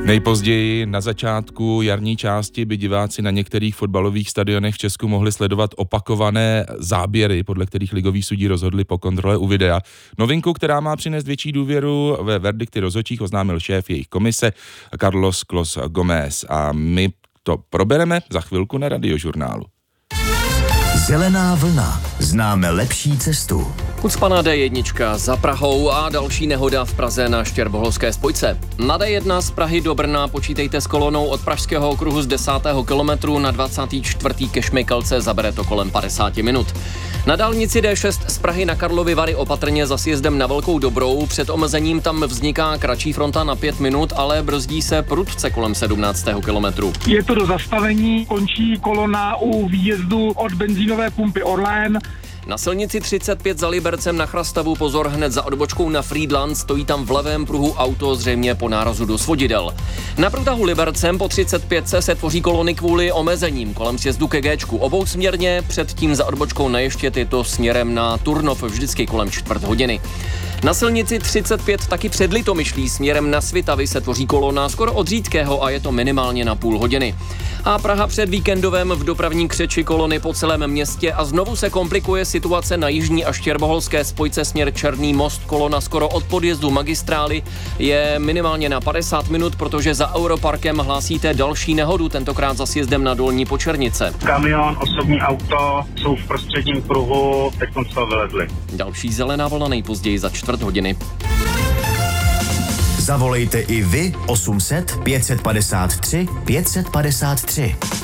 Nejpozději na začátku jarní části by diváci na některých fotbalových stadionech v Česku mohli sledovat opakované záběry, podle kterých ligoví sudí rozhodli po kontrole u videa. Novinku, která má přinést větší důvěru ve verdikty rozhodčích, oznámil šéf jejich komise Carlos Clos Gomez. A my to probereme za chvilku na Radiožurnálu. Zelená vlna. Známe lepší cestu. Ucpaná D1 za Prahou a další nehoda v Praze na Štěrboholské spojce. Na D1 z Prahy do Brna počítejte s kolonou od Pražského okruhu z 10. kilometru na 24. ke Šmejkalce, zabere to kolem 50 minut. Na dálnici D6 z Prahy na Karlovy Vary opatrně za sjezdem na Velkou Dobrou. Před omezením tam vzniká kratší fronta na 5 minut, ale brzdí se prudce kolem 17. kilometru. Je to do zastavení, končí kolona u výjezdu od benzínové pumpy Orlen. Na silnici 35 za Libercem na Chrastavu pozor, hned za odbočkou na Frýdlant, stojí tam v levém pruhu auto, zřejmě po nárazu do svodidel. Na průtahu Libercem po 35 se tvoří kolony kvůli omezením kolem sjezdu ke Géčku obousměrně, předtím za odbočkou na Ještěd je to směrem na Turnov vždycky kolem 1/4 hodiny. Na silnici 35 taky před Litomyšlí směrem na Svitavy se tvoří kolona skoro od Řídkého a je to minimálně na půl hodiny. A Praha před víkendovém v dopravní křeči kolony po celém městě a znovu se komplikuje situace na jižní a Štěrboholské spojce směr Černý Most. Kolona skoro od podjezdu magistrály je minimálně na 50 minut, protože za Europarkem hlásíte další nehodu, tentokrát za sjezdem na Dolní Počernice. Kamion, osobní auto jsou v prostředním pruhu, teď z toho vylezli. Další zelená vlna nejpozději za 1/4 hodiny. Zavolejte i vy 800 553 553.